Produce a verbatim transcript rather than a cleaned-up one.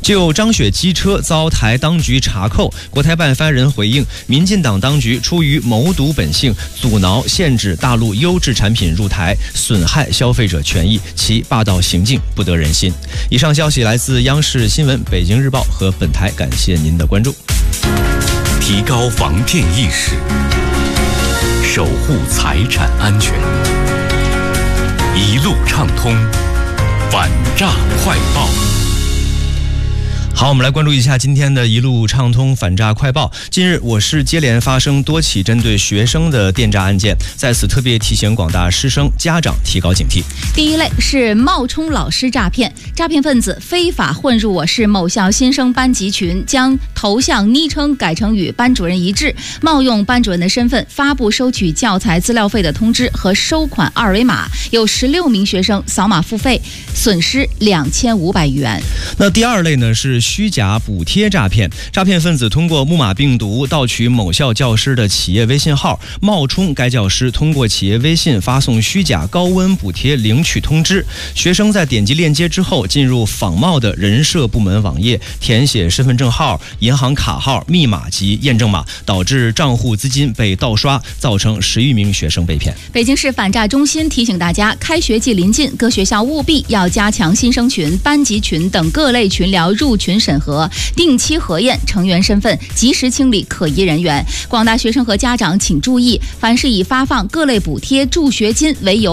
就张雪机车遭台当局查扣，国台办发言人回应，民进党当局出于谋独本性，阻挠限制大陆优质产品入台，损害消费者权益，其霸道行径不得人心。以上消息来自央视新闻、北京日报和本台，感谢您的关注。 提高防骗意识，守护财产安全，一路畅通，反诈快报。 好，我们来关注一下今天的一路畅通反诈快报。近日，我市接连发生多起针对学生的电诈案件，在此特别提醒广大师生、家长提高警惕。 第一类是冒充老师诈骗，诈骗分子非法混入我市某校新生班级群，将头像、昵称改成与班主任一致，冒用班主任的身份发布收取教材资料费的通知和收款二维码，有十六名学生扫码付费，损失两千五百余元。 那第二类呢是虚假补贴诈骗，诈骗分子通过木马病毒盗取某校教师的企业微信号，冒充该教师通过企业微信发送虚假高温补贴领取通知。学生在点击链接之后，进入仿冒的人社部门网页，填写身份证号、银行卡号、密码及验证码，导致账户资金被盗刷，造成十余名学生被骗。 北京市反诈中心提醒大家，开学季临近，各学校务必要加强新生群、班级群等各类群聊入群审核，定期核验成员身份，及时清理可疑人员。广大学生和家长请注意，凡是以发放各类补贴、助学金为由